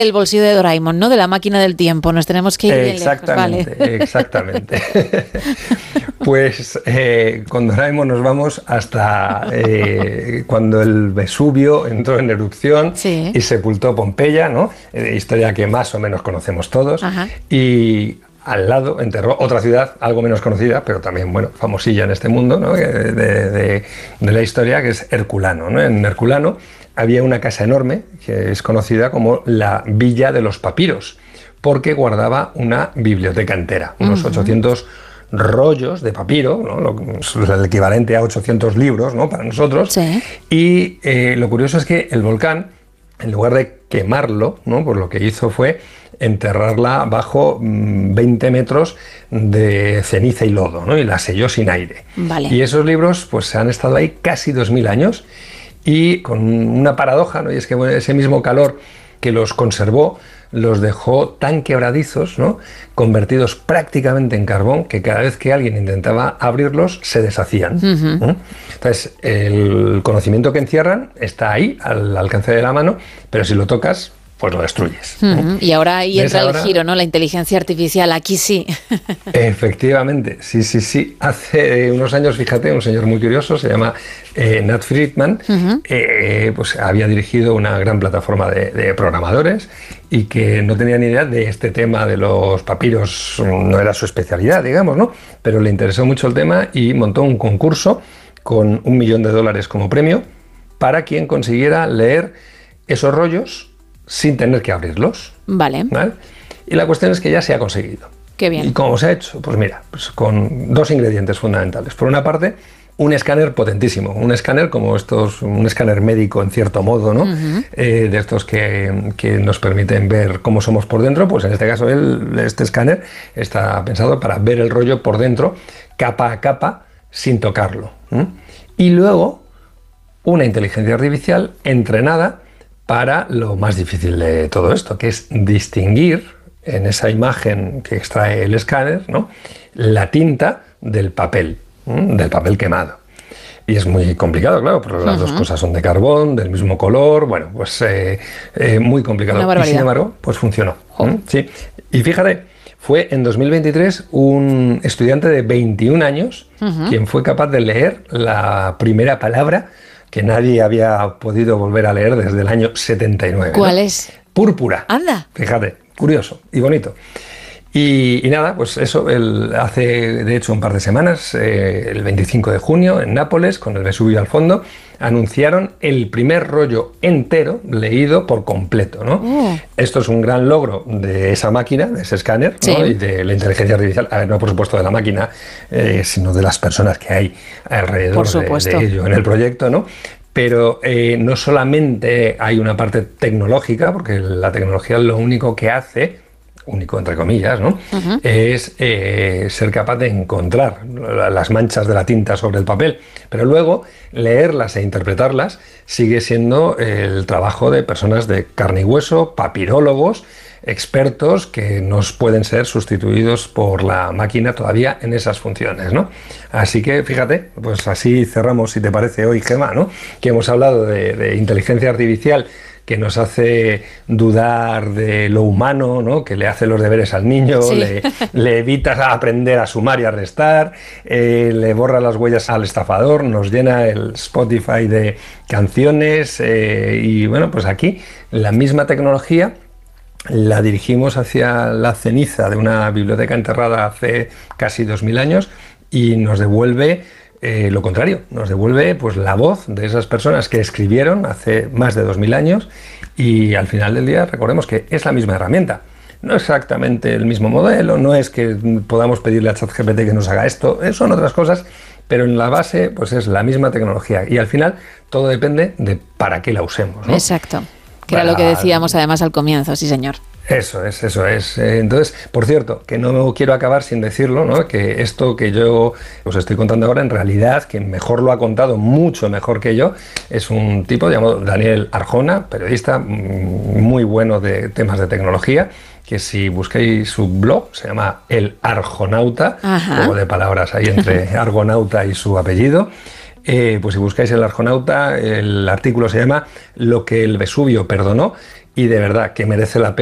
El bolsillo de Doraemon, ¿no? De la máquina del tiempo. Nos tenemos que ir bien lejos, ¿vale? Exactamente. Pues con Doraemon nos vamos hasta cuando el Vesubio entró en erupción y sepultó Pompeya, ¿no? Historia que más o menos conocemos todos. Ajá. Y al lado enterró otra ciudad, algo menos conocida, pero también, bueno, famosilla en este mundo, ¿no? de la historia, que es Herculano, ¿no? En Herculano había una casa enorme que es conocida como la Villa de los Papiros, porque guardaba una biblioteca entera, unos 800 rollos de papiro, ¿no? El equivalente a 800 libros, ¿no? Para nosotros. Sí. Y lo curioso es que el volcán, en lugar de quemarlo, ¿no? Pues lo que hizo fue enterrarla bajo 20 metros de ceniza y lodo, ¿no? Y la selló sin aire. Vale. Y esos libros pues han estado ahí casi 2000 años. Y con una paradoja, ¿no? Y es que ese mismo calor que los conservó los dejó tan quebradizos, ¿no? Convertidos prácticamente en carbón, que cada vez que alguien intentaba abrirlos se deshacían. Entonces, el conocimiento que encierran está ahí, al alcance de la mano, pero si lo tocas, pues lo destruyes. Y ahora ahí entra el giro, ¿no? La inteligencia artificial, aquí sí. Efectivamente, sí. Hace unos años, fíjate, un señor muy curioso, se llama Nat Friedman, pues había dirigido una gran plataforma de programadores y que no tenía ni idea de este tema de los papiros, no era su especialidad, digamos, ¿no? Pero le interesó mucho el tema y montó un concurso con $1 millón como premio para quien consiguiera leer esos rollos sin tener que abrirlos. Vale. Y la cuestión es que ya se ha conseguido. Qué bien. ¿Y cómo se ha hecho? Pues mira, pues con dos ingredientes fundamentales. Por una parte, un escáner potentísimo. Un escáner como estos, un escáner médico en cierto modo, ¿no? De estos que nos permiten ver cómo somos por dentro. Pues en este caso, este escáner está pensado para ver el rollo por dentro, capa a capa, sin tocarlo. Y luego, una inteligencia artificial entrenada para lo más difícil de todo esto, que es distinguir en esa imagen que extrae el escáner, ¿no? La tinta del papel quemado. Y es muy complicado, claro, porque las dos cosas son de carbón, del mismo color, bueno, pues muy complicado. Y sin embargo, pues funcionó. Sí. Y fíjate, fue en 2023 un estudiante de 21 años quien fue capaz de leer la primera palabra que nadie había podido volver a leer desde el año 79. ¿Cuál es? Púrpura. Anda. Fíjate, curioso y bonito. Y nada, pues eso, hace de hecho un par de semanas, el 25 de junio, en Nápoles, con el Vesubio al fondo, anunciaron el primer rollo entero leído por completo, ¿no? Esto es un gran logro de esa máquina, de ese escáner, ¿no? Sí. Y de la inteligencia artificial, a ver, no por supuesto de la máquina, sino de las personas que hay alrededor de ello en el proyecto, ¿no? Pero no solamente hay una parte tecnológica, porque la tecnología lo único que hace, único entre comillas, ¿no? Es ser capaz de encontrar las manchas de la tinta sobre el papel, pero luego leerlas e interpretarlas sigue siendo el trabajo de personas de carne y hueso, papirólogos, expertos que no pueden ser sustituidos por la máquina todavía en esas funciones, ¿no? Así que fíjate, pues así cerramos, si te parece, hoy, Gemma, ¿no? Que hemos hablado de inteligencia artificial que nos hace dudar de lo humano, ¿no? Que le hace los deberes al niño, sí. le evita aprender a sumar y a restar, le borra las huellas al estafador, nos llena el Spotify de canciones y bueno, pues aquí la misma tecnología la dirigimos hacia la ceniza de una biblioteca enterrada hace casi 2000 años y nos devuelve lo contrario, nos devuelve pues la voz de esas personas que escribieron hace más de 2000 años y al final del día recordemos que es la misma herramienta. No exactamente el mismo modelo, no es que podamos pedirle a ChatGPT que nos haga esto, son otras cosas, pero en la base pues es la misma tecnología y al final todo depende de para qué la usemos, ¿no? Exacto, que era lo que decíamos además al comienzo, sí señor. Eso es. Entonces, por cierto, que no quiero acabar sin decirlo, ¿no? Que esto que yo os estoy contando ahora, en realidad, quien mejor lo ha contado, mucho mejor que yo, es un tipo llamado Daniel Arjona, periodista muy bueno de temas de tecnología, que si busquéis su blog, se llama El Arjonauta, juego de palabras ahí entre argonauta y su apellido. Pues si buscáis El Arjonauta, el artículo se llama Lo que el Vesubio perdonó, y de verdad que merece la pena.